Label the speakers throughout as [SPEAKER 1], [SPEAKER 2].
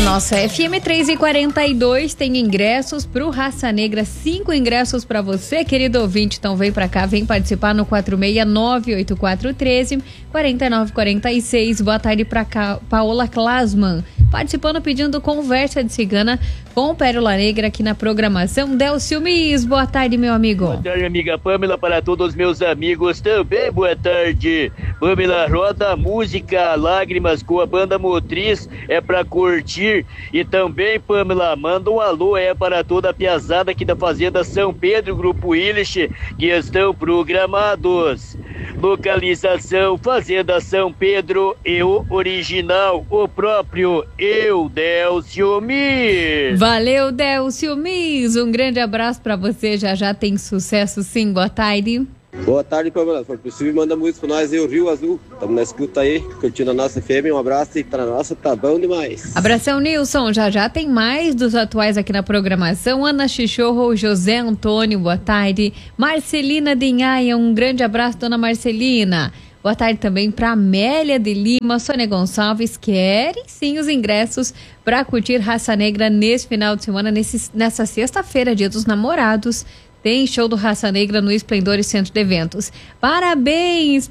[SPEAKER 1] nossa FM 3h42 tem ingressos pro Raça Negra, 5 ingressos para você, querido ouvinte. Então vem pra cá, vem participar no 4698413-4946. Boa tarde pra Paola Klasman, participando, pedindo Conversa de Cigana com Pérola Negra aqui na programação. Delcio Miss, boa tarde, meu amigo.
[SPEAKER 2] Boa tarde, amiga Pamela, para todos os meus amigos também, boa tarde. Pamela, roda a música Lágrimas com a banda Motriz, é pra curtir. E também, Pamela, manda um alô, para toda a piazada aqui da Fazenda São Pedro, Grupo Illich, que estão programados. Localização Fazenda São Pedro, eu original, o próprio eu, Delcio Miss.
[SPEAKER 1] Valeu, Delcio Miss, um grande abraço pra você, já tem sucesso sim, boa tarde.
[SPEAKER 3] Boa tarde, Pamela, se for possível manda música pra nós, Rio Azul, estamos na escuta aí, curtindo a nossa FM, um abraço e pra nossa tá bom demais.
[SPEAKER 1] Abração, Nilson, já tem mais dos atuais aqui na programação. Ana Chichorro, José Antônio, boa tarde. Marcelina Dinhaia, um grande abraço, dona Marcelina. Boa tarde também para Amélia de Lima, Sônia Gonçalves, querem sim os ingressos para curtir Raça Negra nesse final de semana, nessa sexta-feira, Dia dos Namorados. Tem show do Raça Negra no Esplendores Centro de Eventos. Parabéns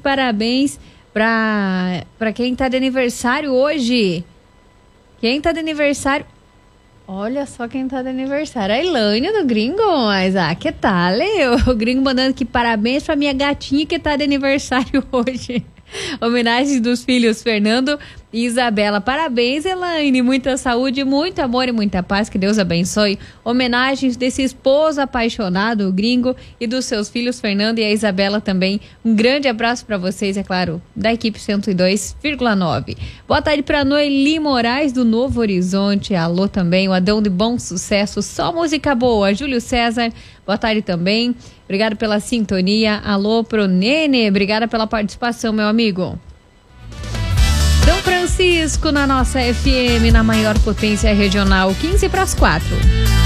[SPEAKER 1] para quem tá de aniversário hoje. Quem tá de aniversário? Olha só quem tá de aniversário. A Ilânia do Gringo. Mas, que tal? O Gringo mandando aqui parabéns pra minha gatinha que tá de aniversário hoje. Homenagem dos filhos Fernando e Isabela. Parabéns, Elaine. Muita saúde, muito amor e muita paz. Que Deus abençoe. Homenagens desse esposo apaixonado, o Gringo, e dos seus filhos Fernando e a Isabela também. Um grande abraço para vocês, é claro, da equipe 102,9. Boa tarde para Noeli Moraes do Novo Horizonte. Alô também, o Adão de Bom Sucesso. Só música boa. Júlio César, boa tarde também. Obrigado pela sintonia. Alô pro Nene, obrigada pela participação, meu amigo. São Francisco na nossa FM, na maior potência regional, 15 para as 4.